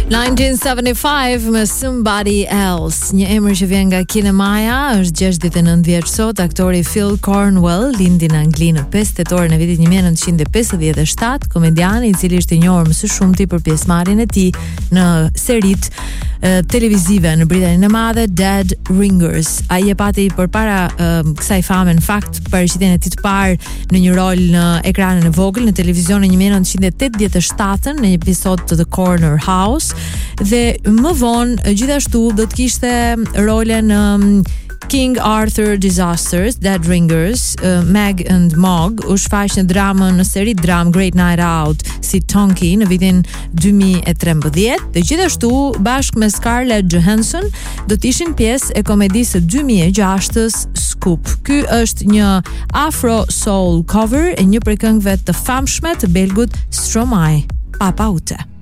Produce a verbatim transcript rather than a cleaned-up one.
nineteen seventy-five me Somebody Else, një emër që vjen nga kinemaja, është gjashtëdhjetë e nëntë vjeç sot. Aktori Phil Cornwell lindi në Angli në pesë tetor në vitin një mijë e nëntëqind e pesëdhjetë e shtatë, komediani i cili ishte i njohur më së shumti për pjesëmarrjen e tij në serit uh, televizive në Britaninë e Madhe, Dead Ringers. Ai e pati përpara uh, kësaj fame, në fakt, paraqitjen e tij të parë në një rol në ekranin e vogël në televizion në një mijë e nëntëqind e tetëdhjetë e shtatë në një episod të The Corner House, dhe më vonë gjithashtu do të kishte rolin në um, King Arthur Disasters, Dead Ringers. uh, Meg and Mog u shfaq në dramën në seri dram Great Night Out si Tonky në vitin dy mijë e trembëdhjetë, dhe gjithashtu bashkë me Scarlett Johansson do të ishin pjesë e komedisë së dy mijë e gjashtës Scoop. Ky është një Afro Soul cover e një prej këngëve të famshme të belgut Stromae, Papa Ute.